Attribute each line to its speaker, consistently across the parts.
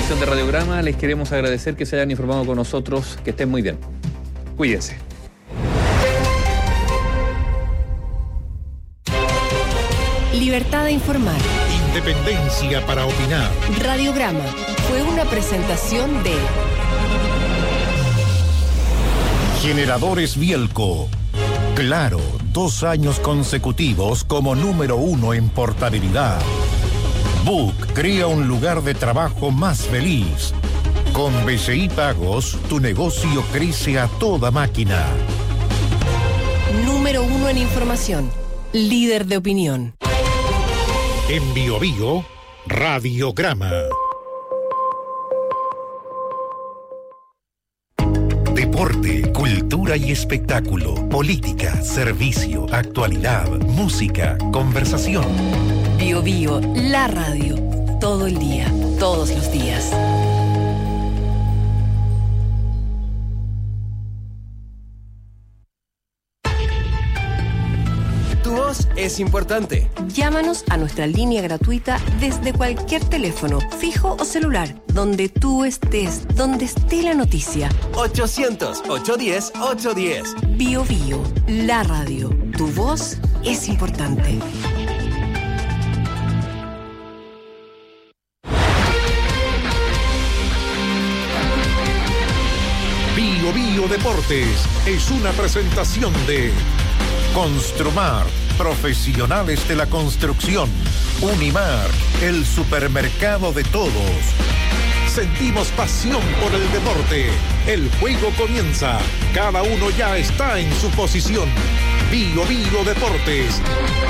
Speaker 1: edición de Radiograma. Les queremos agradecer que se hayan informado con nosotros. Que estén muy bien. Cuídense.
Speaker 2: Libertad de informar.
Speaker 3: Independencia para opinar.
Speaker 2: Radiograma fue una presentación de
Speaker 3: Generadores Bielco. Claro, 2 años consecutivos como número 1 en portabilidad. Book crea un lugar de trabajo más feliz. Con BCI Pagos, tu negocio crece a toda máquina.
Speaker 2: Número 1 en información. Líder de opinión.
Speaker 3: En Bio Bio, Radiograma. Deporte, cultura y espectáculo, política, servicio, actualidad, música, conversación.
Speaker 2: Bio Bio, la radio. Todo el día, todos los días.
Speaker 4: Tu voz es importante.
Speaker 2: Llámanos a nuestra línea gratuita desde cualquier teléfono, fijo o celular, donde tú estés, donde esté la noticia.
Speaker 4: 800-810-810.
Speaker 2: Bio Bio, la radio. Tu voz es importante.
Speaker 3: Bio Bio Deportes es una presentación de Construmar, profesionales de la construcción. Unimar, el supermercado de todos. Sentimos pasión por el deporte. El juego comienza. Cada uno ya está en su posición. Bio Bio Deportes.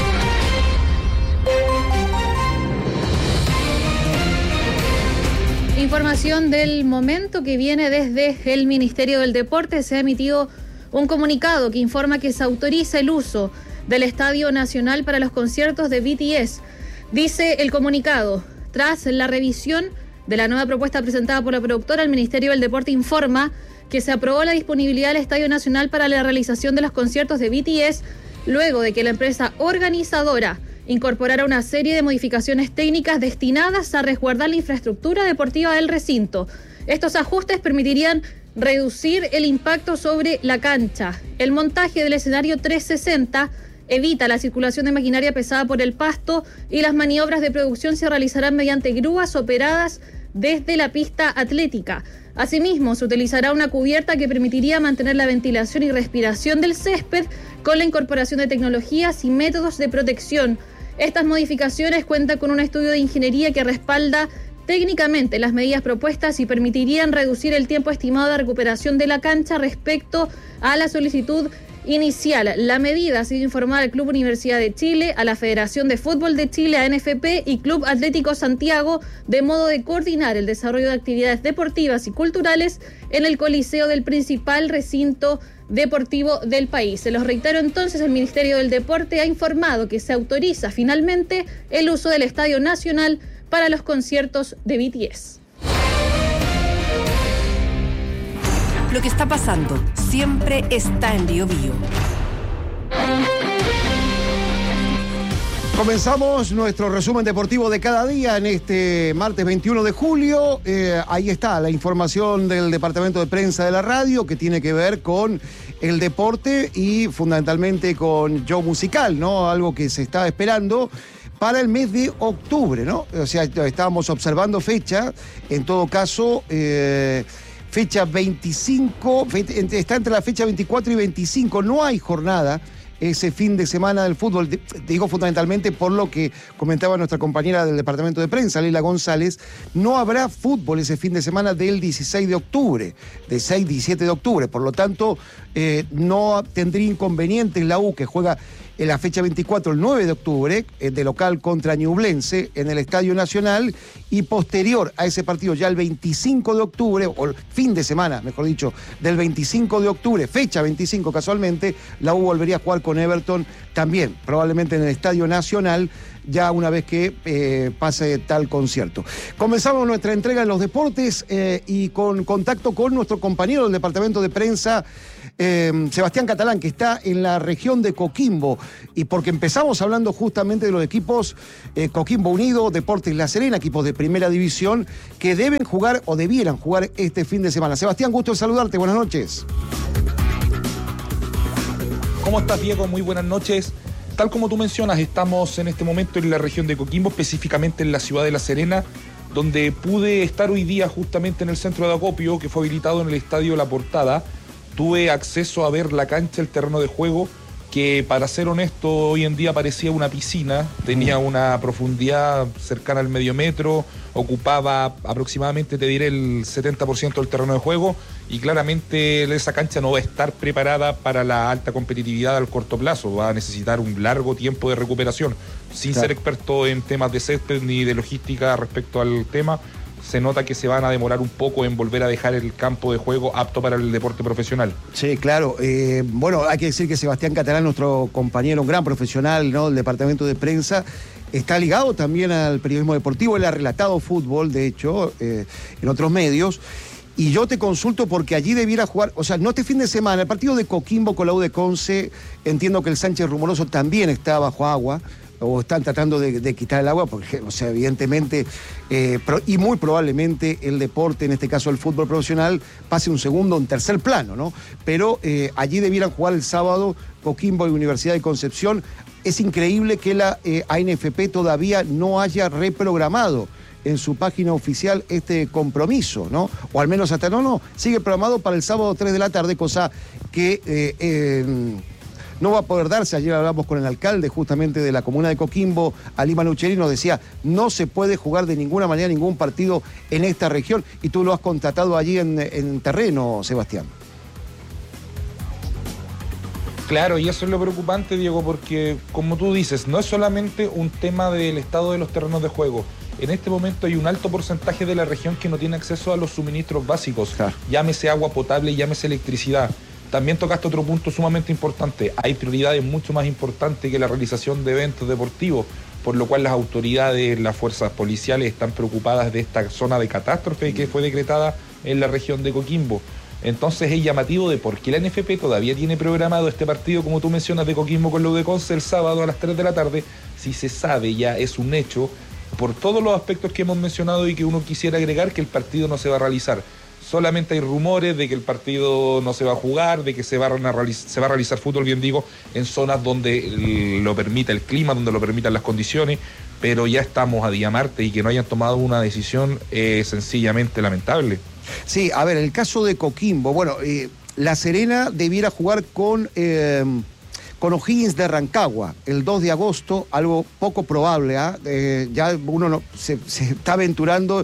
Speaker 5: Información del momento que viene desde el Ministerio del Deporte. Se ha emitido un comunicado que informa que se autoriza el uso del Estadio Nacional para los conciertos de BTS. Dice el comunicado, tras la revisión de la nueva propuesta presentada por la productora, el Ministerio del Deporte informa que se aprobó la disponibilidad del Estadio Nacional para la realización de los conciertos de BTS, luego de que la empresa organizadora incorporara una serie de modificaciones técnicas destinadas a resguardar la infraestructura deportiva del recinto. Estos ajustes permitirían reducir el impacto sobre la cancha. El montaje del escenario 360 evita la circulación de maquinaria pesada por el pasto y las maniobras de producción se realizarán mediante grúas operadas desde la pista atlética. Asimismo, se utilizará una cubierta que permitiría mantener la ventilación y respiración del césped con la incorporación de tecnologías y métodos de protección. Estas modificaciones cuentan con un estudio de ingeniería que respalda técnicamente las medidas propuestas y permitirían reducir el tiempo estimado de recuperación de la cancha respecto a la solicitud inicial. La medida ha sido informada al Club Universidad de Chile, a la Federación de Fútbol de Chile, a ANFP y Club Atlético Santiago, de modo de coordinar el desarrollo de actividades deportivas y culturales en el Coliseo del principal recinto deportivo del país. Se los reitero entonces, el Ministerio del Deporte ha informado que se autoriza finalmente el uso del Estadio Nacional para los conciertos de BTS.
Speaker 2: Lo que está pasando siempre está en Bio Bio.
Speaker 6: Comenzamos nuestro resumen deportivo de cada día en este martes 21 de julio. Ahí está la información del Departamento de Prensa de la radio que tiene que ver con el deporte y fundamentalmente con show musical, ¿no? Algo que se estaba esperando para el mes de octubre, ¿no? O sea, estábamos observando fecha, en todo caso, fecha 25, está entre la fecha 24 y 25, no hay jornada ese fin de semana del fútbol. Digo fundamentalmente por lo que comentaba nuestra compañera del Departamento de Prensa, Leila González, no habrá fútbol ese fin de semana del 16 de octubre, de 6-17 de octubre, por lo tanto, no tendría inconveniente en la U, que juega en la fecha 24, el 9 de octubre, de local contra Ñublense en el Estadio Nacional, y posterior a ese partido, ya el 25 de octubre, o el fin de semana, mejor dicho, del 25 de octubre, fecha 25 casualmente, la U volvería a jugar con Everton también, probablemente en el Estadio Nacional, ya una vez que pase tal concierto. Comenzamos nuestra entrega en los deportes y con contacto con nuestro compañero del Departamento de Prensa Sebastián Catalán, que está en la región de Coquimbo, y porque empezamos hablando justamente de los equipos Coquimbo Unido, Deportes La Serena, equipos de primera división, que deben jugar o debieran jugar este fin de semana. Sebastián, gusto de saludarte, buenas noches.
Speaker 7: ¿Cómo estás, Diego? Muy buenas noches. Tal como tú mencionas, estamos en este momento en la región de Coquimbo, específicamente en la ciudad de La Serena, donde pude estar hoy día justamente en el centro de acopio que fue habilitado en el estadio La Portada. Tuve acceso a ver la cancha, el terreno de juego, que para ser honesto hoy en día parecía una piscina, tenía una profundidad cercana al medio metro, ocupaba aproximadamente, te diré, el 70% del terreno de juego, y claramente esa cancha no va a estar preparada para la alta competitividad al corto plazo, va a necesitar un largo tiempo de recuperación. Sin ser experto en temas de césped ni de logística respecto al tema, se nota que se van a demorar un poco en volver a dejar el campo de juego apto para el deporte profesional.
Speaker 6: Sí, claro. Bueno, hay que decir que Sebastián Catalán, nuestro compañero, un gran profesional, ¿no?, del departamento de prensa, está ligado también al periodismo deportivo. Él ha relatado fútbol, de hecho, en otros medios. Y yo te consulto porque allí debiera jugar, o sea, no este fin de semana, el partido de Coquimbo con la U de Conce, entiendo que el Sánchez Rumoroso también está bajo agua, o están tratando de quitar el agua, porque, o sea, evidentemente, y muy probablemente el deporte, en este caso el fútbol profesional, pase un segundo o un tercer plano, ¿no? Pero allí debieran jugar el sábado Coquimbo y Universidad de Concepción. Es increíble que la ANFP todavía no haya reprogramado en su página oficial este compromiso, ¿no? O al menos hasta sigue programado para el sábado 3 de la tarde, cosa que no va a poder darse. Ayer hablamos con el alcalde justamente de la comuna de Coquimbo, Alima Lucheri, nos decía, no se puede jugar de ninguna manera ningún partido en esta región, y tú lo has constatado allí en terreno, Sebastián.
Speaker 7: Claro, y eso es lo preocupante, Diego, porque como tú dices, no es solamente un tema del estado de los terrenos de juego. En este momento hay un alto porcentaje de la región que no tiene acceso a los suministros básicos, claro. Llámese agua potable, llámese electricidad. También tocaste otro punto sumamente importante. Hay prioridades mucho más importantes que la realización de eventos deportivos, por lo cual las autoridades, las fuerzas policiales están preocupadas de esta zona de catástrofe que fue decretada en la región de Coquimbo. Entonces es llamativo de por qué la NFP todavía tiene programado este partido, como tú mencionas, de Coquimbo con la U de Conce el sábado a las 3 de la tarde, si se sabe, ya es un hecho, por todos los aspectos que hemos mencionado y que uno quisiera agregar, que el partido no se va a realizar. Solamente hay rumores de que el partido no se va a jugar, de que se va a realizar fútbol, bien digo, en zonas donde lo permita el clima, donde lo permitan las condiciones, pero ya estamos a día martes y que no hayan tomado una decisión sencillamente lamentable.
Speaker 6: Sí, a ver, el caso de Coquimbo, bueno, La Serena debiera jugar con O'Higgins de Rancagua el 2 de agosto, algo poco probable, ya uno se está aventurando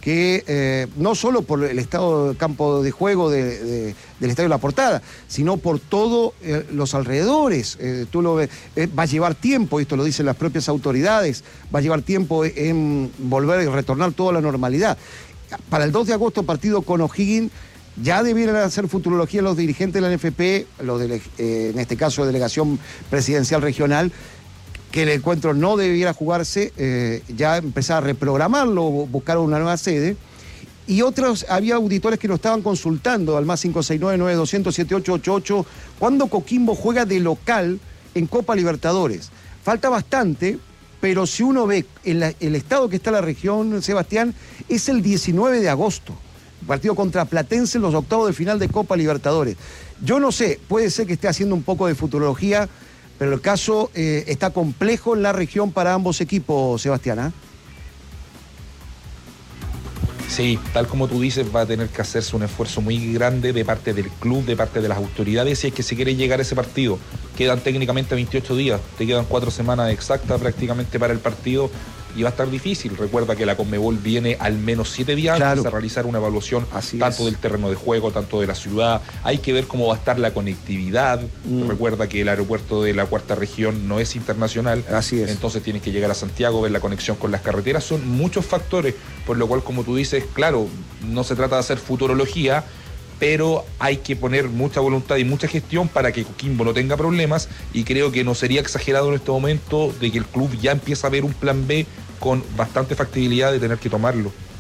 Speaker 6: que no solo por el estado del campo de juego del Estadio La Portada, sino por todos los alrededores. Tú lo ves, va a llevar tiempo, esto lo dicen las propias autoridades, va a llevar tiempo en volver y retornar toda la normalidad. Para el 2 de agosto, partido con O'Higgins, ya debieran hacer futurología los dirigentes de la NFP, en este caso delegación presidencial regional, que el encuentro no debiera jugarse, ya empezar a reprogramarlo, buscar una nueva sede. Y otros, había auditores que nos estaban consultando al más 569-9200-7888, cuando Coquimbo juega de local en Copa Libertadores. Falta bastante, pero si uno ve el estado que está la región, Sebastián, es el 19 de agosto. Partido contra Platense en los octavos de final de Copa Libertadores. Yo no sé, puede ser que esté haciendo un poco de futurología, pero el caso está complejo en la región para ambos equipos, Sebastián.
Speaker 7: Sí, tal como tú dices, va a tener que hacerse un esfuerzo muy grande de parte del club, de parte de las autoridades, si es que se quiere llegar a ese partido. Quedan técnicamente 28 días, te quedan 4 semanas exactas prácticamente para el partido, y va a estar difícil. Recuerda que la Conmebol viene al menos 7 días antes de realizar una evaluación tanto del terreno de juego, tanto de la ciudad. Hay que ver cómo va a estar la conectividad. Recuerda que el aeropuerto de la cuarta región no es internacional.
Speaker 6: Así es.
Speaker 7: Entonces tienes que llegar a Santiago, ver la conexión con las carreteras. Son muchos factores, por lo cual, como tú dices, claro, no se trata de hacer futurología, pero hay que poner mucha voluntad y mucha gestión para que Coquimbo no tenga problemas, y creo que no sería exagerado en este momento de que el club ya empiece a ver un plan B con bastante factibilidad de tener que tomarlo.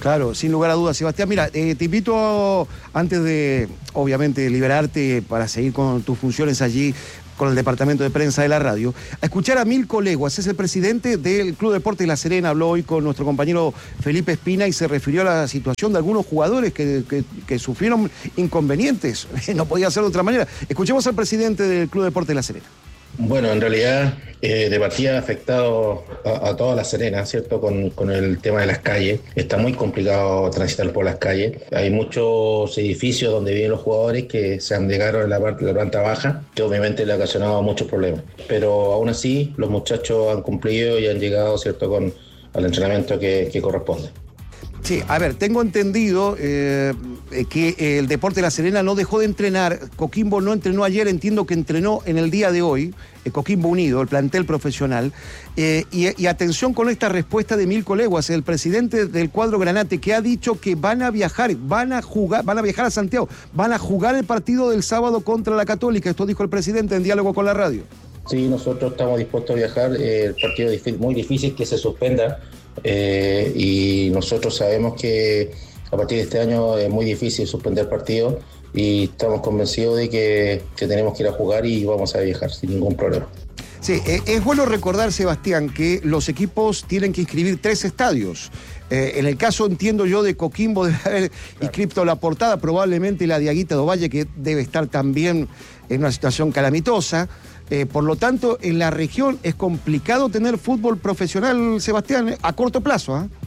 Speaker 6: Claro, sin lugar a dudas, Sebastián. Mira, te invito, antes de, obviamente, liberarte para seguir con tus funciones allí con el departamento de prensa de la radio, a escuchar a Milko Leguas, es el presidente del Club Deportes La Serena. Habló hoy con nuestro compañero Felipe Espina y se refirió a la situación de algunos jugadores que sufrieron inconvenientes. No podía ser de otra manera. Escuchemos al presidente del Club Deportes La Serena.
Speaker 8: Bueno, en realidad, de partida ha afectado a toda La Serena, ¿cierto? Con el tema de las calles. Está muy complicado transitar por las calles. Hay muchos edificios donde viven los jugadores que se han llegado en la planta baja, que obviamente le ha ocasionado muchos problemas. Pero aún así, los muchachos han cumplido y han llegado, ¿cierto?, al entrenamiento que corresponde.
Speaker 6: Sí, a ver, tengo entendido que el Deporte La Serena no dejó de entrenar. Coquimbo no entrenó ayer, entiendo que entrenó en el día de hoy. Coquimbo Unido, el plantel profesional. Y atención con esta respuesta de Milko Leguas, el presidente del cuadro Granate, que ha dicho que van a viajar a Santiago, van a jugar el partido del sábado contra la Católica. Esto dijo el presidente en diálogo con la radio.
Speaker 8: Sí, nosotros estamos dispuestos a viajar. El partido es muy difícil que se suspenda. Y nosotros sabemos que a partir de este año es muy difícil suspender partidos y estamos convencidos de que tenemos que ir a jugar y vamos a viajar sin ningún problema.
Speaker 6: Sí, es bueno recordar, Sebastián, que los equipos tienen que inscribir 3 estadios. En el caso, entiendo yo, de Coquimbo debe haber inscrito la Portada, probablemente la de Aguita do Valle, que debe estar también en una situación calamitosa. Por lo tanto, en la región es complicado tener fútbol profesional, Sebastián, a corto plazo, ¿eh?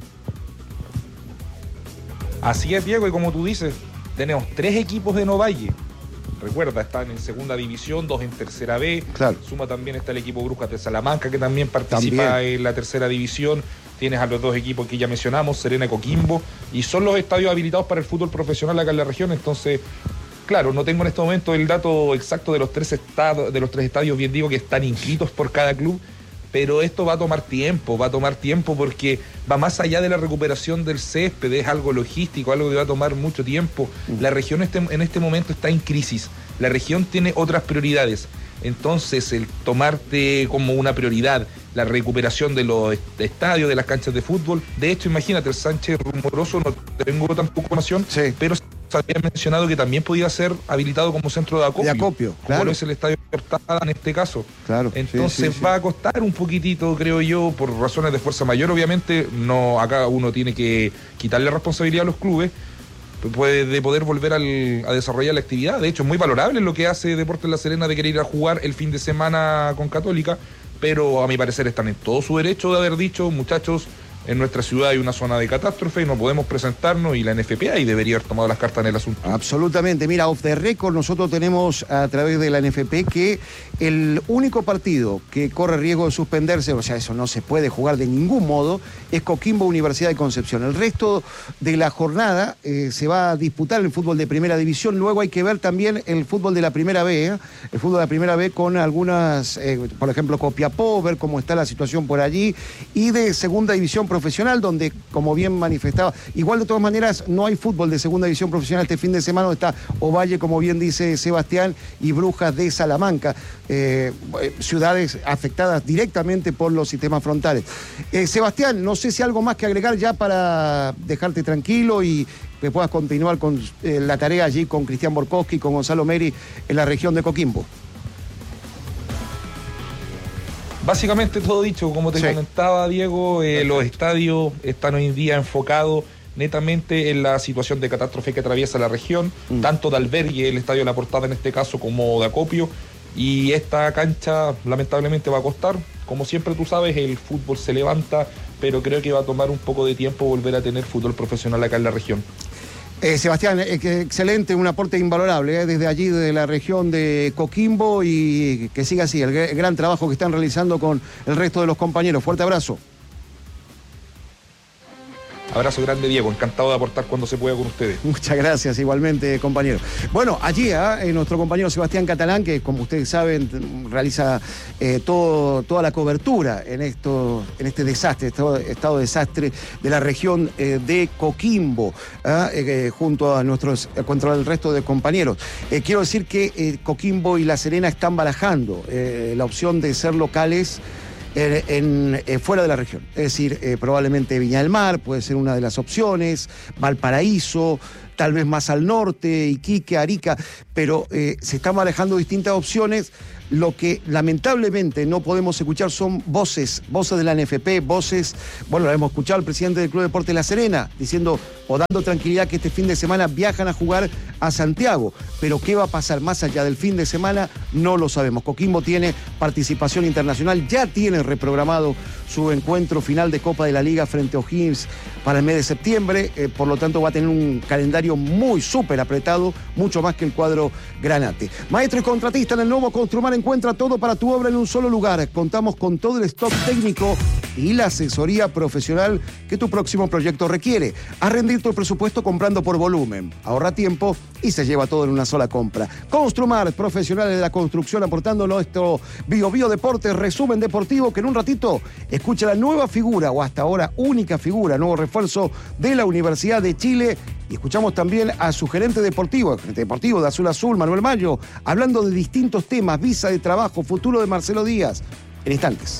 Speaker 7: Así es, Diego, y como tú dices, tenemos 3 equipos de Novalle. Recuerda, están en segunda división, 2 en tercera B.
Speaker 6: Claro.
Speaker 7: Suma también está el equipo Brujas de Salamanca, que también participa en la tercera división. Tienes a los 2 equipos que ya mencionamos, Serena y Coquimbo, y son los estadios habilitados para el fútbol profesional acá en la región. Entonces, claro, no tengo en este momento el dato exacto de los 3 estadios, bien digo, que están inscritos por cada club, pero esto va a tomar tiempo porque va más allá de la recuperación del césped, es algo logístico, algo que va a tomar mucho tiempo. La región en este momento está en crisis, la región tiene otras prioridades, entonces el tomarte como una prioridad la recuperación de los estadios, de las canchas de fútbol, de hecho, imagínate, el Sánchez Rumoroso, no tengo tampoco información, sí, pero se había mencionado que también podía ser habilitado como centro de acopio.
Speaker 6: Claro.
Speaker 7: Como es el Estadio Portada en este caso.
Speaker 6: Claro.
Speaker 7: Entonces va a costar un poquitito, creo yo, por razones de fuerza mayor. Obviamente, no, acá uno tiene que quitarle responsabilidad a los clubes de poder volver a desarrollar la actividad. De hecho, es muy valorable lo que hace Deportes La Serena de querer ir a jugar el fin de semana con Católica, pero a mi parecer están en todo su derecho de haber dicho, muchachos, en nuestra ciudad hay una zona de catástrofe y no podemos presentarnos, y la NFP ahí debería haber tomado las cartas en el asunto. Absolutamente.
Speaker 6: Mira, off the record, nosotros tenemos a través de la NFP que el único partido que corre riesgo de suspenderse, o sea, eso no se puede jugar de ningún modo, es Coquimbo Universidad de Concepción. El resto de la jornada se va a disputar el fútbol de primera división. Luego hay que ver también el fútbol de la primera B, el fútbol de la primera B con algunas, por ejemplo, Copiapó, ver cómo está la situación por allí, y de segunda división profesional, donde, como bien manifestaba, igual de todas maneras no hay fútbol de segunda división profesional este fin de semana, donde está Ovalle, como bien dice Sebastián, y Brujas de Salamanca, ciudades afectadas directamente por los sistemas frontales. Sebastián, no sé si algo más que agregar ya para dejarte tranquilo y que puedas continuar con la tarea allí con Cristian Borkowski, con Gonzalo Meri en la región de Coquimbo.
Speaker 7: Básicamente todo dicho, como te comentaba, Diego, los estadios están hoy en día enfocados netamente en la situación de catástrofe que atraviesa la región, tanto de albergue, el Estadio de la Portada en este caso, como de acopio, y esta cancha lamentablemente va a costar. Como siempre tú sabes, el fútbol se levanta, pero creo que va a tomar un poco de tiempo volver a tener fútbol profesional acá en la región.
Speaker 6: Sebastián, excelente, un aporte invalorable desde allí, de la región de Coquimbo, y que siga así el gran trabajo que están realizando con el resto de los compañeros. Fuerte abrazo.
Speaker 7: Abrazo grande, Diego, encantado de aportar cuando se pueda con ustedes.
Speaker 6: Muchas gracias, igualmente, compañero. Bueno, allí nuestro compañero Sebastián Catalán, que como ustedes saben realiza toda la cobertura en este desastre, estado de desastre de la región de Coquimbo, junto a contra el resto de compañeros. Quiero decir que Coquimbo y La Serena están barajando la opción de ser locales fuera de la región. Es decir, probablemente Viña del Mar puede ser una de las opciones, Valparaíso, tal vez más al norte, Iquique, Arica, pero se están manejando distintas opciones. Lo que lamentablemente no podemos escuchar son voces de la NFP, voces, bueno, hemos escuchado al presidente del Club Deportes La Serena diciendo o dando tranquilidad que este fin de semana viajan a jugar a Santiago, pero qué va a pasar más allá del fin de semana no lo sabemos. Coquimbo tiene participación internacional, ya tiene reprogramado su encuentro final de Copa de la Liga frente a O'Higgins para el mes de septiembre, por lo tanto va a tener un calendario muy súper apretado, mucho más que el cuadro Granate. Maestro y contratista en el nuevo Construmar, encuentra todo para tu obra en un solo lugar. Contamos con todo el stock técnico y la asesoría profesional que tu próximo proyecto requiere. A rendir tu presupuesto comprando por volumen. Ahorra tiempo y se lleva todo en una sola compra. Construmar, profesionales de la construcción, aportando nuestro Bio Deportes, resumen deportivo, que en un ratito escucha la nueva figura, o hasta ahora única figura, nuevo refuerzo de la Universidad de Chile. Y escuchamos también a su gerente deportivo, el gerente deportivo de Azul Azul, Manuel Mayo, hablando de distintos temas, visa de trabajo, futuro de Marcelo Díaz, en instantes.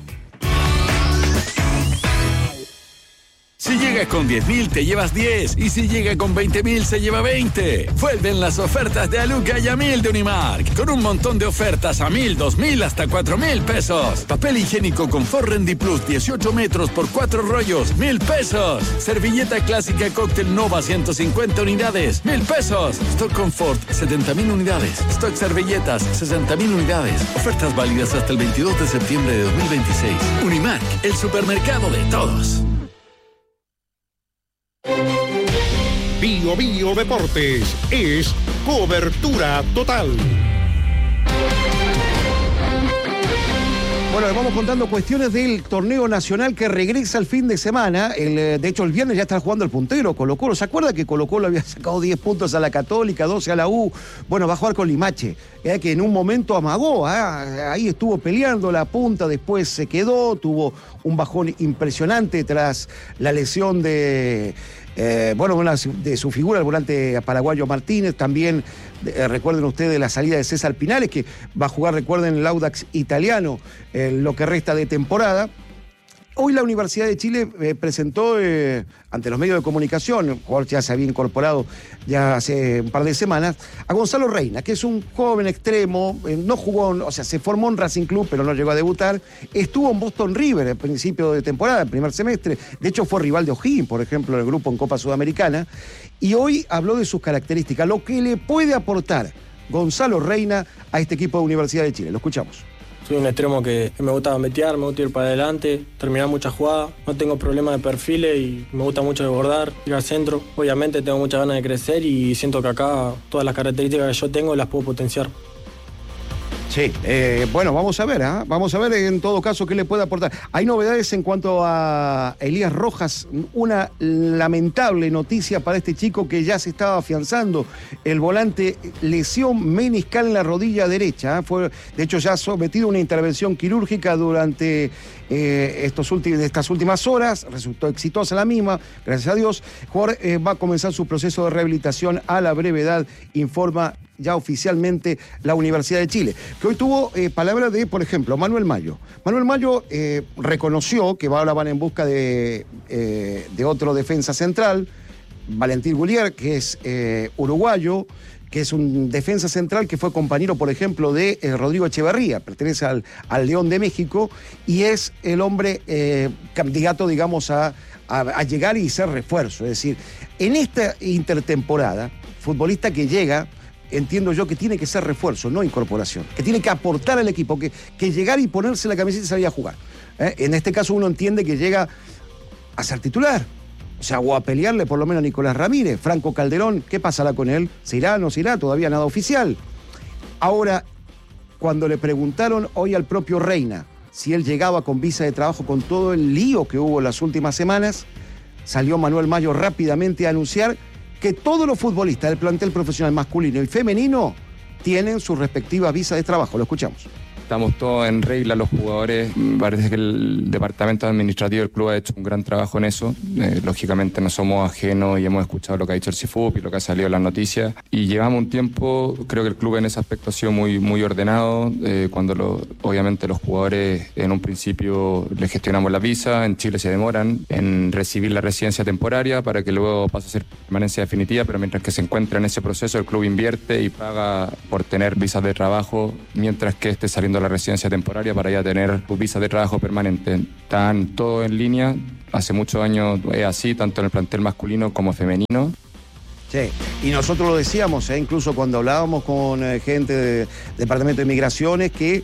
Speaker 9: Si llegas con 10.000 te llevas 10 y si llega con 20.000 se lleva 20. Vuelven las ofertas de Aluca y a 1.000 de Unimark, con un montón de ofertas a 1.000, 2.000 hasta 4.000 pesos. Papel higiénico Confort Rendi Plus 18 metros por 4 rollos, 1.000 pesos. Servilleta clásica Cóctel Nova 150 unidades, 1.000 pesos. Stock Confort 70.000 unidades. Stock servilletas 60.000 unidades. Ofertas válidas hasta el 22 de septiembre de 2026. Unimark, el supermercado de todos.
Speaker 3: Bio Deportes es cobertura total.
Speaker 6: Bueno, les vamos contando cuestiones del torneo nacional que regresa el fin de semana. De hecho, el viernes ya está jugando el puntero, Colo-Colo. ¿Se acuerda que Colo-Colo había sacado 10 puntos a la Católica, 12 a la U? Bueno, va a jugar con Limache, que en un momento amagó, ahí estuvo peleando la punta, después se quedó, tuvo un bajón impresionante tras la lesión de su figura, el volante paraguayo Martínez. También recuerden ustedes la salida de César Pinales, que va a jugar, recuerden, el Audax italiano lo que resta de temporada. Hoy la Universidad de Chile presentó ante los medios de comunicación, el jugador ya se había incorporado ya hace un par de semanas, a Gonzalo Reina, que es un joven extremo, no jugó, o sea, se formó en Racing Club, pero no llegó a debutar. Estuvo en Boston River al principio de temporada, el primer semestre. De hecho, fue rival de O'Higgins, por ejemplo, en el grupo en Copa Sudamericana. Y hoy habló de sus características, lo que le puede aportar Gonzalo Reina a este equipo de Universidad de Chile. Lo escuchamos.
Speaker 10: Soy un extremo que me gusta gambetear, me gusta ir para adelante, terminar muchas jugadas. No tengo problema de perfiles y me gusta mucho desbordar, ir al centro. Obviamente tengo muchas ganas de crecer y siento que acá todas las características que yo tengo las puedo potenciar.
Speaker 6: Sí, bueno, vamos a ver en todo caso qué le puede aportar. Hay novedades en cuanto a Elías Rojas, una lamentable noticia para este chico que ya se estaba afianzando. El volante, lesión meniscal en la rodilla derecha, fue de hecho ya sometido a una intervención quirúrgica durante estas últimas horas, resultó exitosa la misma, gracias a Dios. El jugador va a comenzar su proceso de rehabilitación a la brevedad, informa ya oficialmente la Universidad de Chile, que hoy tuvo palabras de, por ejemplo, Manuel Mayo. Manuel Mayo reconoció que ahora van en busca de otro defensa central, Valentín Gullier, que es uruguayo, que es un defensa central que fue compañero, por ejemplo, de Rodrigo Echeverría, pertenece al León de México, y es el hombre candidato, digamos, a llegar y ser refuerzo. Es decir, en esta intertemporada, futbolista que llega, entiendo yo que tiene que ser refuerzo, no incorporación, que tiene que aportar al equipo, que llegar y ponerse la camiseta y salir a jugar. En este caso uno entiende que llega a ser titular, o sea, o a pelearle por lo menos a Nicolás Ramírez. Franco Calderón, ¿qué pasará con él? ¿Se irá, no se irá? Todavía nada oficial. Ahora, cuando le preguntaron hoy al propio Reina si él llegaba con visa de trabajo con todo el lío que hubo las últimas semanas, salió Manuel Mayo rápidamente a anunciar que todos los futbolistas del plantel profesional masculino y femenino tienen sus respectivas visas de trabajo. Lo escuchamos.
Speaker 11: estamos todos en regla, los jugadores. Me parece que el departamento administrativo del club ha hecho un gran trabajo en eso. Lógicamente no somos ajenos y hemos escuchado lo que ha dicho el CIFUP y lo que ha salido en las noticias. Y llevamos un tiempo, creo que el club en ese aspecto ha sido muy, muy ordenado. Cuando obviamente los jugadores en un principio les gestionamos la visa, en Chile se demoran en recibir la residencia temporaria para que luego pase a ser permanencia definitiva, pero mientras que se encuentra en ese proceso el club invierte y paga por tener visas de trabajo mientras que esté saliendo la residencia temporaria para ya tener visas de trabajo permanente. Están todo en línea, hace muchos años es así, tanto en el plantel masculino como femenino.
Speaker 6: Sí, y nosotros lo decíamos, incluso cuando hablábamos con gente del Departamento de Migraciones, que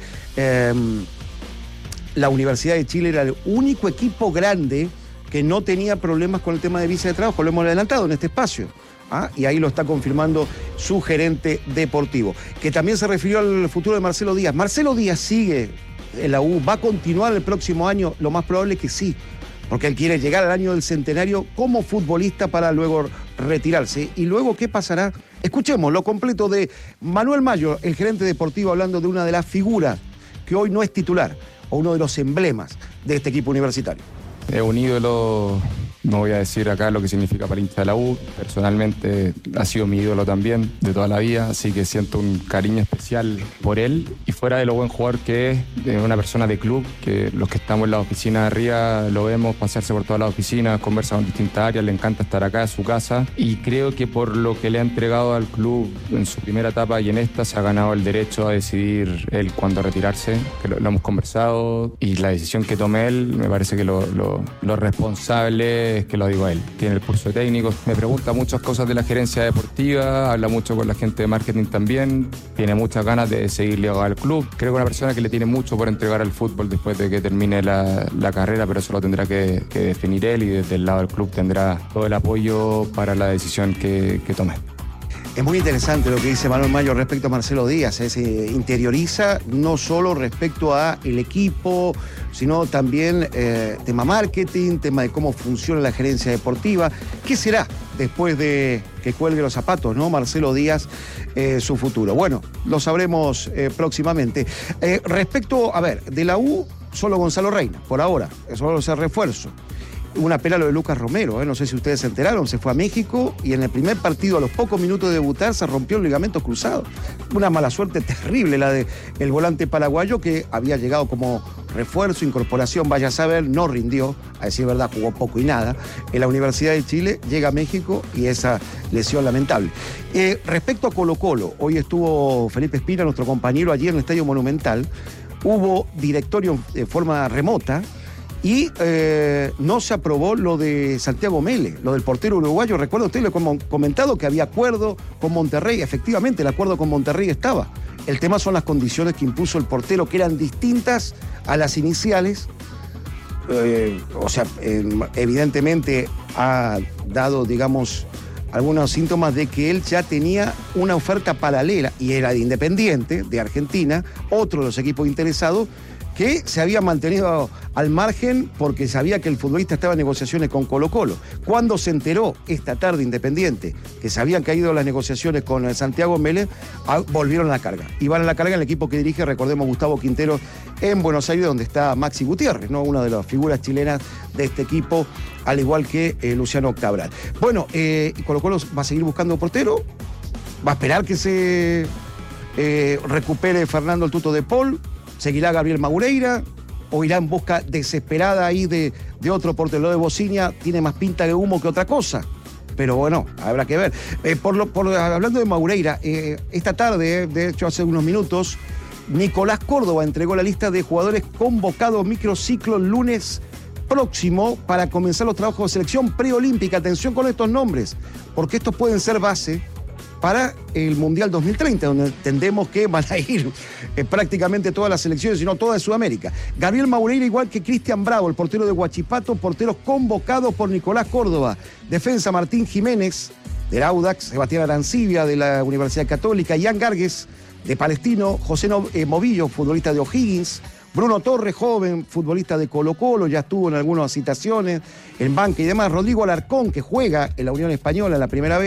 Speaker 6: la Universidad de Chile era el único equipo grande que no tenía problemas con el tema de visa de trabajo, lo hemos adelantado en este espacio. Y ahí lo está confirmando su gerente deportivo, que también se refirió al futuro de Marcelo Díaz. Marcelo Díaz sigue en la U, va a continuar el próximo año, lo más probable es que sí, porque él quiere llegar al año del centenario como futbolista para luego retirarse. ¿Y luego qué pasará? Escuchemos lo completo de Manuel Mayo, el gerente deportivo, hablando de una de las figuras que hoy no es titular, o uno de los emblemas de este equipo universitario.
Speaker 11: Es un ídolo. No voy a decir acá lo que significa para el hincha de la U. Personalmente ha sido mi ídolo también de toda la vida, así que siento un cariño especial por él. Y fuera de lo buen jugador que es, una persona de club, que los que estamos en la oficina de arriba lo vemos pasearse por todas las oficinas, conversa con distintas áreas, le encanta estar acá, en su casa. Y creo que por lo que le ha entregado al club en su primera etapa y en esta, se ha ganado el derecho a decidir él cuándo retirarse, que lo hemos conversado. Y la decisión que tome él, me parece que lo responsable es que lo digo a él. Tiene el curso de técnicos, me pregunta muchas cosas de la gerencia deportiva, habla mucho con la gente de marketing también, tiene muchas ganas de seguir ligado al club. Creo que es una persona que le tiene mucho por entregar al fútbol después de que termine la carrera, pero eso lo tendrá que definir él, y desde el lado del club tendrá todo el apoyo para la decisión que tome.
Speaker 6: Es muy interesante lo que dice Manuel Mayo respecto a Marcelo Díaz. Se interioriza no solo respecto a el equipo, sino también tema marketing, tema de cómo funciona la gerencia deportiva. ¿Qué será después de que cuelgue los zapatos, ¿no? Marcelo Díaz, su futuro. Bueno, lo sabremos próximamente. Respecto, de la U, solo Gonzalo Reina, por ahora, solo ese refuerzo. Una pena lo de Lucas Romero, no sé si ustedes se enteraron, se fue a México y en el primer partido, a los pocos minutos de debutar, se rompió el ligamento cruzado. Una mala suerte terrible la del volante paraguayo, que había llegado como refuerzo, incorporación, vaya a saber, no rindió, a decir verdad, jugó poco y nada. En la Universidad de Chile llega a México y esa lesión lamentable. Respecto a Colo-Colo, hoy estuvo Felipe Espina, nuestro compañero, allí en el Estadio Monumental. Hubo directorio de forma remota, y no se aprobó lo de Santiago Mele, lo del portero uruguayo. Recuerda usted, le hemos comentado que había acuerdo con Monterrey. Efectivamente, el acuerdo con Monterrey estaba. El tema son las condiciones que impuso el portero, que eran distintas a las iniciales. Evidentemente ha dado, digamos, algunos síntomas de que él ya tenía una oferta paralela, y era de Independiente, de Argentina, otro de los equipos interesados, que se había mantenido al margen porque sabía que el futbolista estaba en negociaciones con Colo-Colo. Cuando se enteró esta tarde Independiente que se habían caído las negociaciones con Santiago Mele, volvieron a la carga. Y van a la carga en el equipo que dirige, recordemos, Gustavo Quintero, en Buenos Aires, donde está Maxi Gutiérrez, ¿no? Una de las figuras chilenas de este equipo, al igual que Luciano Cabral. Bueno, Colo-Colo va a seguir buscando portero, va a esperar que se recupere Fernando el Tuto de Paul. ¿Seguirá Gabriel Magureira o irá en busca desesperada ahí de otro portero? Lo de Bocinia tiene más pinta de humo que otra cosa, pero bueno, habrá que ver. Hablando de Magureira, esta tarde, de hecho hace unos minutos, Nicolás Córdoba entregó la lista de jugadores convocados microciclo el lunes próximo para comenzar los trabajos de selección preolímpica. Atención con estos nombres, porque estos pueden ser base para el Mundial 2030, donde entendemos que van a ir prácticamente todas las selecciones, sino toda de Sudamérica. Gabriel Magureira, igual que Cristian Bravo, el portero de Huachipato, porteros convocados por Nicolás Córdoba. Defensa, Martín Jiménez, del Audax, Sebastián Arancibia, de la Universidad Católica, Ian Gargues, de Palestino, José Movillo, futbolista de O'Higgins, Bruno Torres, joven, futbolista de Colo-Colo, ya estuvo en algunas citaciones, en banca y demás. Rodrigo Alarcón, que juega en la Unión Española en la primera vez.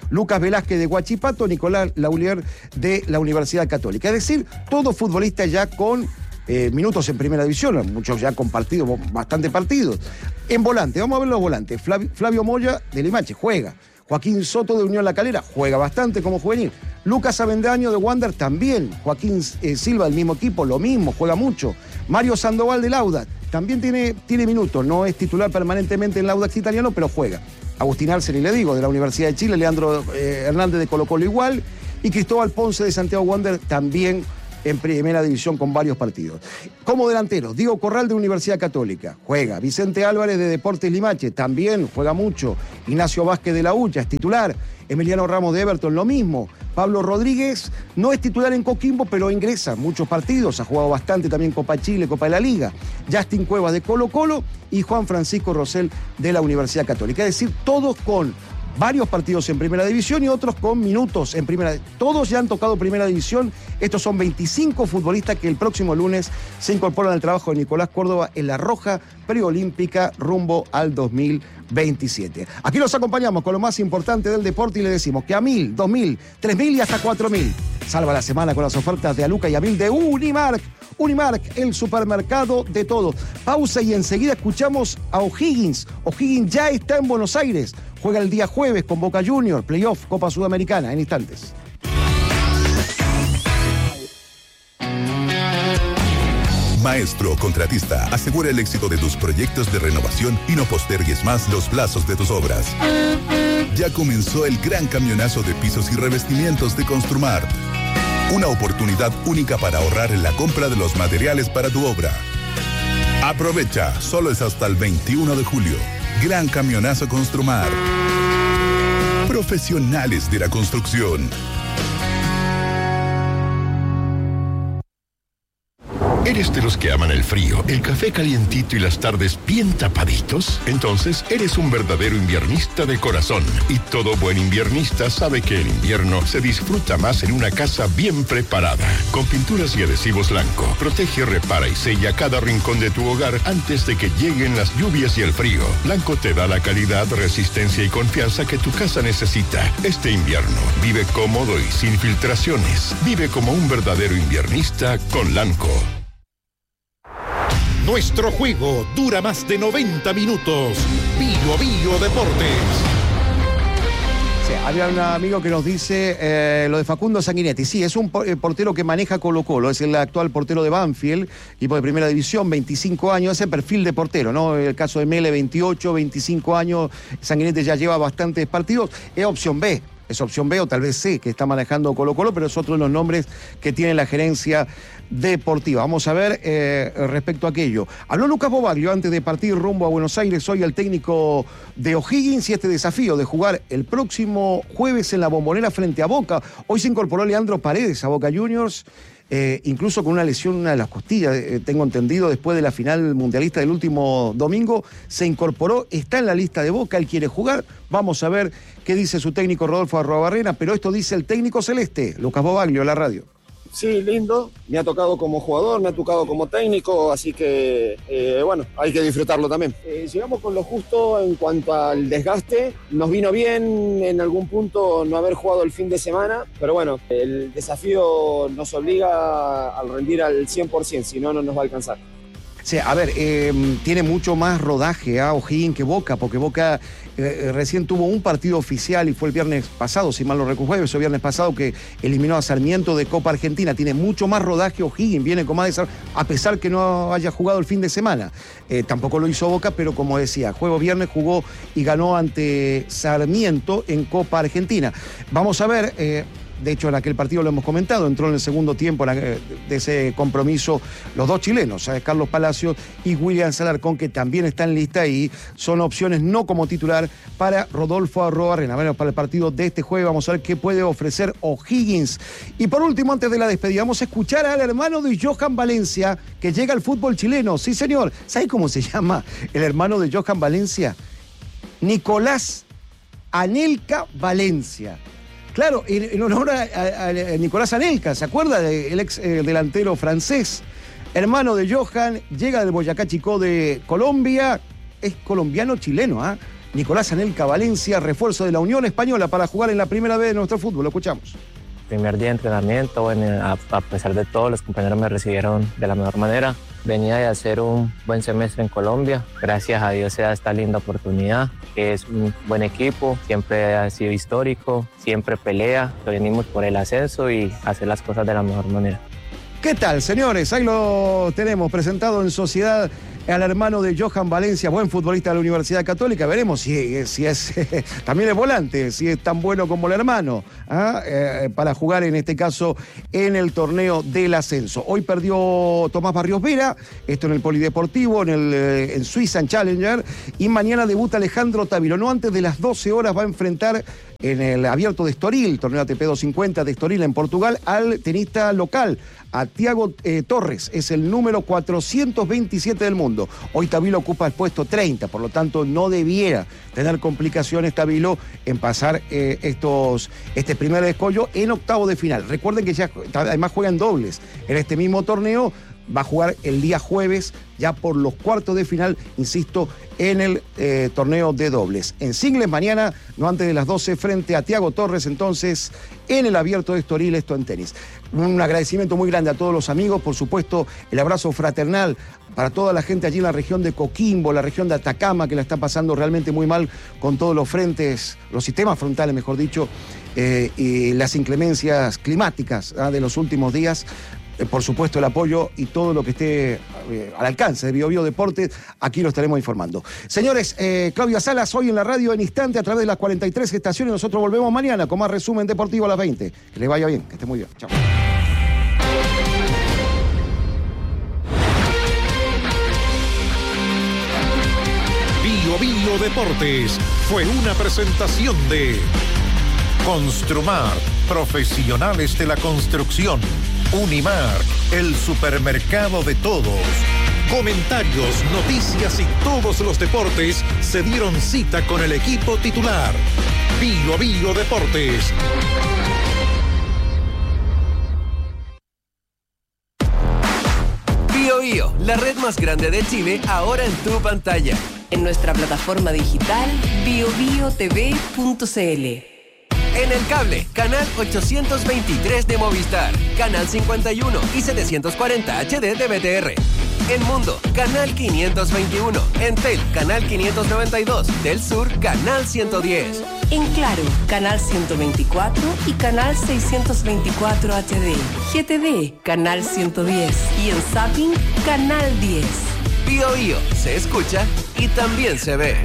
Speaker 6: Lucas Velázquez de Huachipato, Nicolás Laulier de la Universidad Católica. Es decir, todos futbolistas ya con minutos en primera división, muchos ya con partidos, bastante partidos. En volante, vamos a ver los volantes. Flavio Moya de Limache, juega. Joaquín Soto de Unión La Calera, juega bastante como juvenil. Lucas Avendaño de Wander también. Joaquín Silva del mismo equipo, lo mismo, juega mucho. Mario Sandoval del Audax, también tiene minutos, no es titular permanentemente en el Audax italiano, pero juega. Agustín Arceli, le digo, de la Universidad de Chile, Leandro Hernández de Colo-Colo igual, y Cristóbal Ponce de Santiago Wander también en primera división con varios partidos. Como delanteros, Diego Corral de Universidad Católica, juega. Vicente Álvarez de Deportes Limache, también juega mucho. Ignacio Vázquez de la UCHA, es titular. Emiliano Ramos de Everton, lo mismo. Pablo Rodríguez no es titular en Coquimbo, pero ingresa muchos partidos, ha jugado bastante también Copa Chile, Copa de la Liga. Justin Cuevas de Colo-Colo y Juan Francisco Rosell de la Universidad Católica. Es decir, todos con varios partidos en primera división y otros con minutos en primera. Todos ya han tocado primera división. Estos son 25 futbolistas que el próximo lunes se incorporan al trabajo de Nicolás Córdoba en la Roja Preolímpica rumbo al 2027. Aquí los acompañamos con lo más importante del deporte y le decimos que a 1.000, 2.000, 3.000 y hasta 4.000. Salva la semana con las ofertas de Aluca y Amil de Unimark. Unimark, el supermercado de todo. Pausa y enseguida escuchamos a O'Higgins. O'Higgins ya está en Buenos Aires. Juega el día jueves con Boca Juniors, playoff, Copa Sudamericana, en instantes.
Speaker 12: Maestro Contratista, asegura el éxito de tus proyectos de renovación y no postergues más los plazos de tus obras. Ya comenzó el gran camionazo de pisos y revestimientos de Construmart. Una oportunidad única para ahorrar en la compra de los materiales para tu obra. Aprovecha, solo es hasta el 21 de julio. Gran camionazo Construmart. Profesionales de la construcción. ¿Eres de los que aman el frío, el café calientito y las tardes bien tapaditos? Entonces, eres un verdadero inviernista de corazón. Y todo buen inviernista sabe que el invierno se disfruta más en una casa bien preparada. Con pinturas y adhesivos Lanco, protege, repara y sella cada rincón de tu hogar antes de que lleguen las lluvias y el frío. Lanco te da la calidad, resistencia y confianza que tu casa necesita. Este invierno, vive cómodo y sin filtraciones. Vive como un verdadero inviernista con Lanco.
Speaker 3: Nuestro juego dura más de 90 minutos. Bio Bio Deportes.
Speaker 6: Sí, había un amigo que nos dice lo de Facundo Sanguinetti. Sí, es un portero que maneja Colo-Colo. Es el actual portero de Banfield, equipo de primera división, 25 años. Ese perfil de portero, ¿no? El caso de Mele, 28, 25 años. Sanguinetti ya lleva bastantes partidos. Es opción B. Es opción B o tal vez C, que está manejando Colo-Colo, pero es otro de los nombres que tiene la gerencia deportiva. Vamos a ver respecto a aquello. Habló Lucas Bobaglio antes de partir rumbo a Buenos Aires, hoy el técnico de O'Higgins, y este desafío de jugar el próximo jueves en la Bombonera frente a Boca. Hoy se incorporó Leandro Paredes a Boca Juniors, incluso con una lesión en una de las costillas, tengo entendido, después de la final mundialista del último domingo, se incorporó, está en la lista de Boca, él quiere jugar. Vamos a ver qué dice su técnico Rodolfo Arruabarrena, pero esto dice el técnico celeste, Lucas Bobaglio, la radio.
Speaker 13: Sí, lindo, me ha tocado como jugador, me ha tocado como técnico, así que bueno, hay que disfrutarlo también. Llegamos con lo justo en cuanto al desgaste, nos vino bien en algún punto no haber jugado el fin de semana, pero bueno, el desafío nos obliga a rendir al 100%, si no, no nos va a alcanzar.
Speaker 6: Sí, a ver, tiene mucho más rodaje O'Higgins que Boca, porque Boca recién tuvo un partido oficial y fue el viernes pasado, si mal no recuerdo, el viernes pasado que eliminó a Sarmiento de Copa Argentina. Tiene mucho más rodaje O'Higgins, viene con más desarrollo, a pesar que no haya jugado el fin de semana. Tampoco lo hizo Boca, pero como decía, juego viernes jugó y ganó ante Sarmiento en Copa Argentina. Vamos a ver... De hecho, en aquel partido lo hemos comentado, entró en el segundo tiempo de ese compromiso los dos chilenos, Carlos Palacios y William Alarcón, que también están en lista y son opciones no como titular para Rodolfo Arruabarrena. Bueno, para el partido de este jueves vamos a ver qué puede ofrecer O'Higgins. Y por último, antes de la despedida, vamos a escuchar al hermano de Johan Valencia, que llega al fútbol chileno. Sí, señor. ¿Sabe cómo se llama el hermano de Johan Valencia? Nicolás Anelka Valencia. Claro, en honor a Nicolás Anelka, ¿se acuerda del ex delantero francés? Hermano de Johan, llega del Boyacá Chicó de Colombia, es colombiano-chileno, Nicolás Anelka Valencia, refuerzo de la Unión Española para jugar en la primera vez de nuestro fútbol. Lo escuchamos.
Speaker 14: Primer día de entrenamiento, bueno, a pesar de todo, los compañeros me recibieron de la mejor manera. Venía de hacer un buen semestre en Colombia. Gracias a Dios se da esta linda oportunidad, que es un buen equipo, siempre ha sido histórico, siempre pelea. Venimos por el ascenso y hacer las cosas de la mejor manera.
Speaker 6: ¿Qué tal, señores? Ahí lo tenemos presentado en sociedad al hermano de Johan Valencia, buen futbolista de la Universidad Católica. Veremos si es también es volante, si es tan bueno como el hermano, para jugar en este caso en el torneo del ascenso. Hoy perdió Tomás Barrios Vera, esto en el Polideportivo, en Suiza, en Challenger, y mañana debuta Alejandro Tavilo. No antes de las 12 horas va a enfrentar en el Abierto de Estoril, torneo ATP 250 de Estoril en Portugal, al tenista local, a Thiago Torres. Es el número 427 del mundo. Hoy Tavilo ocupa el puesto 30, por lo tanto no debiera tener complicaciones Tavilo en pasar este primer escollo en octavo de final. Recuerden que ya además juegan dobles en este mismo torneo. Va a jugar el día jueves, ya por los cuartos de final, insisto, en el torneo de dobles. En singles mañana, no antes de las 12, frente a Thiago Torres, entonces, en el Abierto de Estoril, esto en tenis. Un agradecimiento muy grande a todos los amigos, por supuesto, el abrazo fraternal para toda la gente allí en la región de Coquimbo, la región de Atacama, que la está pasando realmente muy mal con todos los frentes, los sistemas frontales, mejor dicho, y las inclemencias climáticas de los últimos días. Por supuesto, el apoyo y todo lo que esté al alcance de Bio Bio Deportes, aquí lo estaremos informando. Señores, Claudia Salas, hoy en la radio en instante a través de las 43 estaciones. Nosotros volvemos mañana con más resumen deportivo a las 20. Que les vaya bien, que esté muy bien. Chao.
Speaker 3: Bio Bio Deportes fue una presentación de Construmar, profesionales de la construcción. Unimark, el supermercado de todos. Comentarios, noticias y todos los deportes se dieron cita con el equipo titular. Bio Bio Deportes.
Speaker 4: Bio Bio, la red más grande de Chile, ahora en tu pantalla.
Speaker 2: En nuestra plataforma digital biobiotv.cl.
Speaker 4: En el cable, canal 823 de Movistar, canal 51 y 740 HD de BTR. En Mundo, canal 521. En Tel, canal 592. Del Sur, canal 110.
Speaker 2: En Claro, canal 124 y canal 624 HD. GTV, canal 110. Y en Zapping, canal 10.
Speaker 4: Bio Bio, se escucha y también se ve.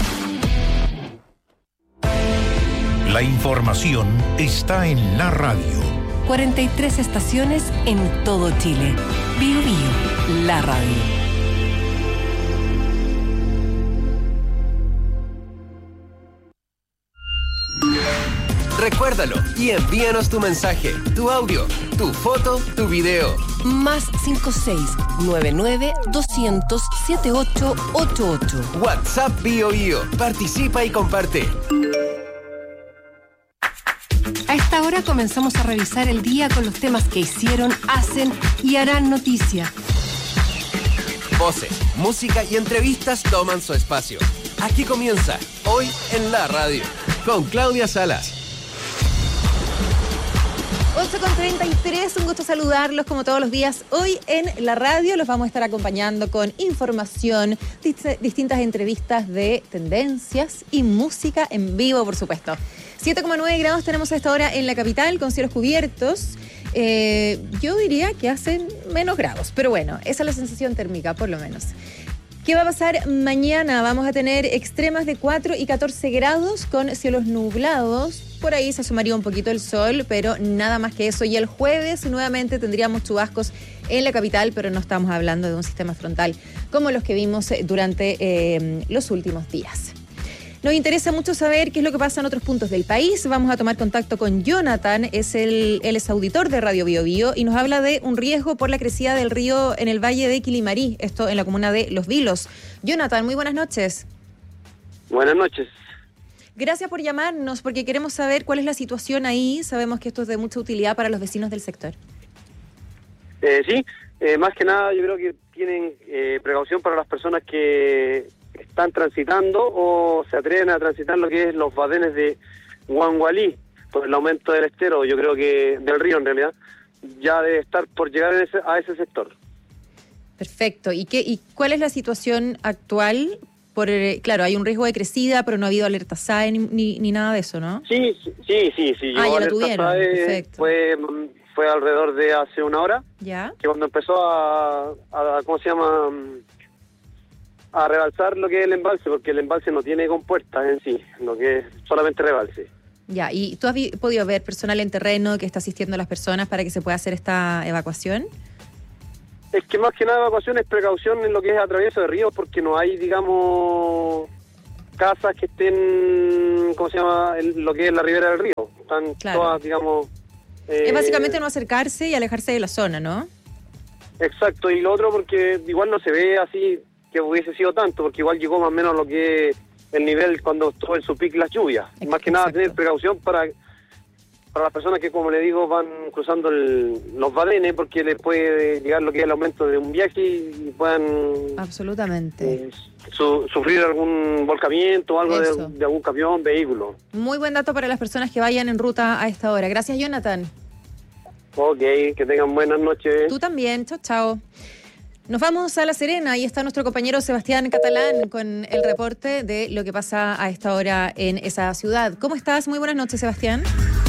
Speaker 3: La información está en la radio.
Speaker 2: 43 estaciones en todo Chile. Bio Bio, la radio.
Speaker 4: Recuérdalo y envíanos tu mensaje, tu audio, tu foto, tu video.
Speaker 2: Más 56-99-200-7888.
Speaker 4: WhatsApp Bio Bio. Participa y comparte.
Speaker 2: A esta hora comenzamos a revisar el día con los temas que hicieron, hacen y harán noticia.
Speaker 4: Voces, música y entrevistas toman su espacio. Aquí comienza, hoy en la radio, con Claudia Salas.
Speaker 5: 8:33, un gusto saludarlos como todos los días. Hoy en la radio los vamos a estar acompañando con información, distintas entrevistas de tendencias y música en vivo, por supuesto. 7,9 grados tenemos a esta hora en la capital, con cielos cubiertos. Yo diría que hacen menos grados, pero bueno, esa es la sensación térmica, por lo menos. ¿Qué va a pasar mañana? Vamos a tener extremas de 4 y 14 grados con cielos nublados. Por ahí se asomaría un poquito el sol, pero nada más que eso. Y el jueves nuevamente tendríamos chubascos en la capital, pero no estamos hablando de un sistema frontal como los que vimos durante los últimos días. Nos interesa mucho saber qué es lo que pasa en otros puntos del país. Vamos a tomar contacto con Jonathan, él es auditor de Radio Bio Bio y nos habla de un riesgo por la crecida del río en el valle de Quilimarí, esto en la comuna de Los Vilos. Jonathan, muy buenas noches.
Speaker 15: Buenas noches.
Speaker 5: Gracias por llamarnos porque queremos saber cuál es la situación ahí. Sabemos que esto es de mucha utilidad para los vecinos del sector.
Speaker 15: Sí, más que nada yo creo que tienen precaución para las personas que están transitando o se atreven a transitar lo que es los badenes de Huangualí, por el aumento del estero, yo creo que del río en realidad, ya debe estar por llegar a ese sector.
Speaker 16: Perfecto. ¿Y cuál es la situación actual? Claro, hay un riesgo de crecida, pero no ha habido alerta SAE ni nada de eso, ¿no?
Speaker 15: Sí.
Speaker 16: Ya la tuvieron. Perfecto.
Speaker 15: Fue alrededor de hace una hora.
Speaker 16: Ya.
Speaker 15: Que cuando empezó a ¿cómo se llama? A rebalsar lo que es el embalse, porque el embalse no tiene compuertas en sí, lo que es solamente rebalse.
Speaker 16: Ya, ¿y tú has podido ver personal en terreno que está asistiendo a las personas para que se pueda hacer esta evacuación?
Speaker 15: Es que más que nada evacuación es precaución en lo que es atravieso de ríos, porque no hay, digamos, casas que estén, ¿cómo se llama?, en lo que es la ribera del río. Están todas, digamos...
Speaker 16: es básicamente no acercarse y alejarse de la zona, ¿no?
Speaker 15: Exacto, y lo otro porque igual no se ve así que hubiese sido tanto, porque igual llegó más o menos lo que es el nivel cuando estuvo en su pic las lluvias. Más que nada tener precaución para las personas que, como le digo, van cruzando los badenes, porque les puede llegar lo que es el aumento de un viaje y puedan...
Speaker 16: Absolutamente.
Speaker 15: Sufrir algún volcamiento o algo de algún camión, vehículo.
Speaker 16: Muy buen dato para las personas que vayan en ruta a esta hora. Gracias, Jonathan.
Speaker 15: Ok, que tengan buenas noches.
Speaker 16: Tú también. Chao, chao. Nos vamos a La Serena y está nuestro compañero Sebastián Catalán con el reporte de lo que pasa a esta hora en esa ciudad. ¿Cómo estás? Muy buenas noches, Sebastián.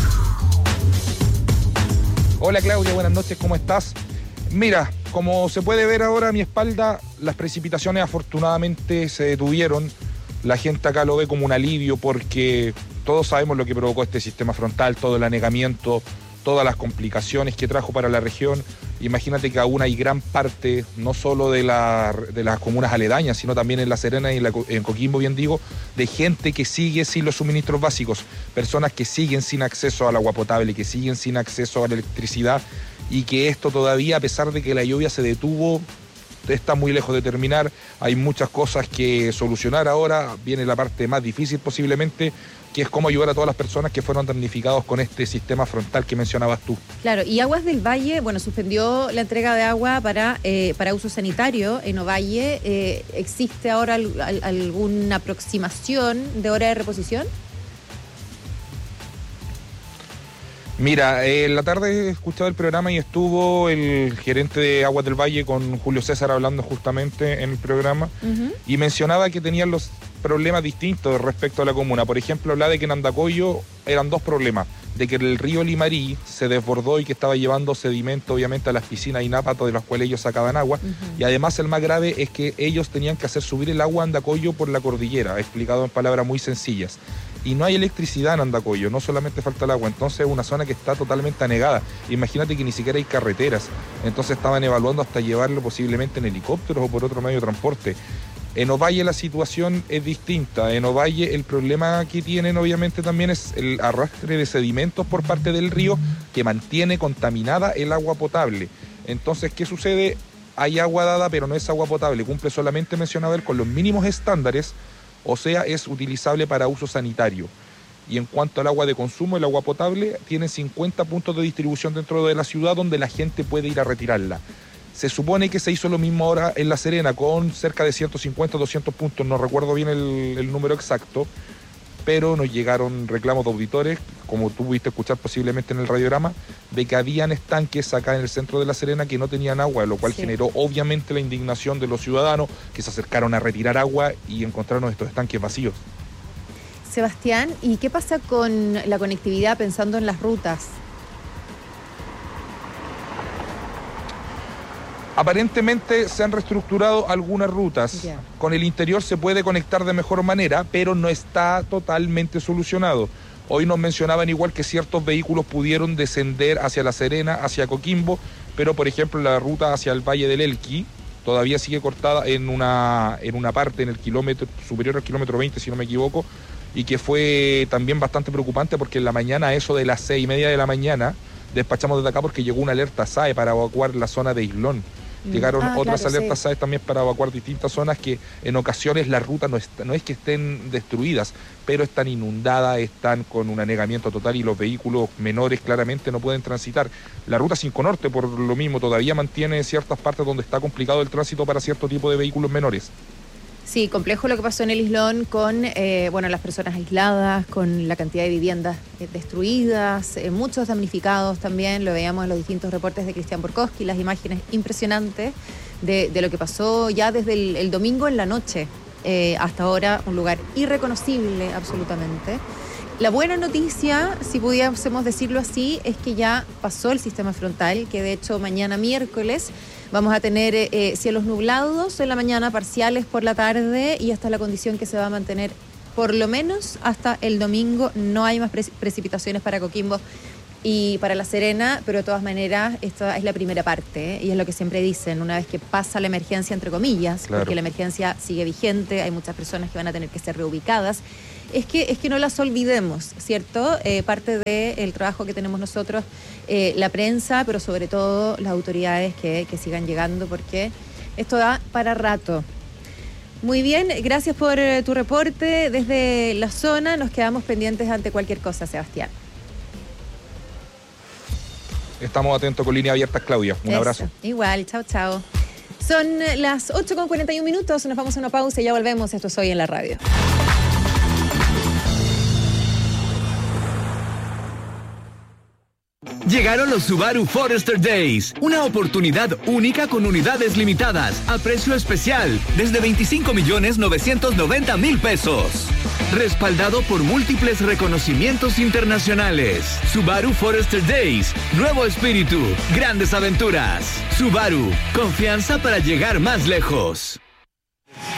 Speaker 7: Hola Claudia, buenas noches, ¿cómo estás? Mira, como se puede ver ahora a mi espalda, las precipitaciones afortunadamente se detuvieron. La gente acá lo ve como un alivio porque todos sabemos lo que provocó este sistema frontal, todo el anegamiento, todas las complicaciones que trajo para la región. Imagínate que aún hay gran parte, no solo de las comunas aledañas, sino también en La Serena y en Coquimbo, bien digo, de gente que sigue sin los suministros básicos, personas que siguen sin acceso al agua potable, que siguen sin acceso a la electricidad, y que esto todavía, a pesar de que la lluvia se detuvo, está muy lejos de terminar. Hay muchas cosas que solucionar ahora. Viene la parte más difícil posiblemente, que es cómo ayudar a todas las personas que fueron damnificados con este sistema frontal que mencionabas tú.
Speaker 16: Claro, y Aguas del Valle, suspendió la entrega de agua para uso sanitario en Ovalle. ¿Existe ahora alguna aproximación de hora de reposición?
Speaker 7: Mira, en la tarde he escuchado el programa y estuvo el gerente de Aguas del Valle con Julio César hablando justamente en el programa, y mencionaba que tenían los problemas distintos respecto a la comuna. Por ejemplo, hablaba de que en Andacollo eran dos problemas: de que el río Limarí se desbordó y que estaba llevando sedimento obviamente a las piscinas y nápatos de las cuales ellos sacaban agua, y además el más grave es que ellos tenían que hacer subir el agua a Andacollo por la cordillera, explicado en palabras muy sencillas. Y no hay electricidad en Andacollo, no solamente falta el agua, entonces es una zona que está totalmente anegada. Imagínate que ni siquiera hay carreteras, entonces estaban evaluando hasta llevarlo posiblemente en helicópteros o por otro medio de transporte. En Ovalle la situación es distinta. En Ovalle el problema que tienen obviamente también es el arrastre de sedimentos por parte del río que mantiene contaminada el agua potable. Entonces, ¿qué sucede? Hay agua dada, pero no es agua potable, cumple solamente, mencionaba él, con los mínimos estándares, o sea, es utilizable para uso sanitario. Y en cuanto al agua de consumo, el agua potable tiene 50 puntos de distribución dentro de la ciudad donde la gente puede ir a retirarla. Se supone que se hizo lo mismo ahora en La Serena, con cerca de 150 o 200 puntos, no recuerdo bien el número exacto, pero nos llegaron reclamos de auditores, como tú pudiste escuchar posiblemente en el radiograma, de que habían estanques acá en el centro de La Serena que no tenían agua, lo cual generó obviamente la indignación de los ciudadanos que se acercaron a retirar agua y encontraron estos estanques vacíos.
Speaker 16: Sebastián, ¿y qué pasa con la conectividad pensando en las rutas?
Speaker 7: Aparentemente se han reestructurado algunas rutas. Con el interior se puede conectar de mejor manera, pero no está totalmente solucionado. Hoy nos mencionaban igual que ciertos vehículos pudieron descender hacia La Serena, hacia Coquimbo, pero por ejemplo la ruta hacia el Valle del Elqui todavía sigue cortada en una parte, en el kilómetro superior al kilómetro 20, si no me equivoco, y que fue también bastante preocupante porque en la mañana, a eso de las 6:30 de la mañana, despachamos desde acá porque llegó una alerta SAE para evacuar la zona de Islón. Llegaron otras alertas SAE también para evacuar distintas zonas que en ocasiones las rutas no es que estén destruidas, pero están inundadas, están con un anegamiento total y los vehículos menores claramente no pueden transitar. La ruta 5 Norte, por lo mismo, todavía mantiene ciertas partes donde está complicado el tránsito para cierto tipo de vehículos menores.
Speaker 16: Sí, complejo lo que pasó en el Islón con las personas aisladas, con la cantidad de viviendas destruidas, muchos damnificados también, lo veíamos en los distintos reportes de Cristian Borkowski, las imágenes impresionantes de lo que pasó ya desde el domingo en la noche hasta ahora, un lugar irreconocible absolutamente. La buena noticia, si pudiésemos decirlo así, es que ya pasó el sistema frontal, que de hecho mañana miércoles vamos a tener cielos nublados en la mañana, parciales por la tarde, y esta es la condición que se va a mantener por lo menos hasta el domingo. No hay más precipitaciones para Coquimbo y para La Serena, pero de todas maneras esta es la primera parte, y es lo que siempre dicen, una vez que pasa la emergencia, entre comillas, claro, porque la emergencia sigue vigente, hay muchas personas que van a tener que ser reubicadas, es que no las olvidemos, ¿cierto? Parte del trabajo que tenemos nosotros, la prensa, pero sobre todo las autoridades que sigan llegando, porque esto da para rato. Muy bien, gracias por tu reporte desde la zona. Nos quedamos pendientes ante cualquier cosa, Sebastián.
Speaker 7: Estamos atentos con línea abierta, Claudia. Un abrazo.
Speaker 16: Igual, chao, chao. Son las 8:41, nos vamos a una pausa y ya volvemos. Esto es Hoy en la Radio.
Speaker 17: Llegaron los Subaru Forester Days, una oportunidad única con unidades limitadas a precio especial desde 25.990.000 pesos. Respaldado por múltiples reconocimientos internacionales. Subaru Forester Days, nuevo espíritu, grandes aventuras. Subaru, confianza para llegar más lejos.